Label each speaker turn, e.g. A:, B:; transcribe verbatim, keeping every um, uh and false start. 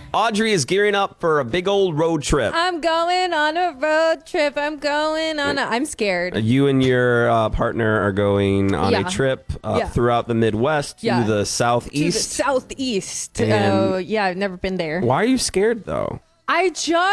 A: Audrey is gearing up for a big old road trip.
B: I'm going on a road trip. I'm going on a... I'm scared.
A: You and your uh, partner are going on
B: Yeah.
A: a trip uh,
B: Yeah.
A: throughout the Midwest to
B: Yeah.
A: the
B: To the
A: southeast.
B: southeast.
A: And-
B: Oh, yeah, I've never been there.
A: Why are you scared, though?
B: I just...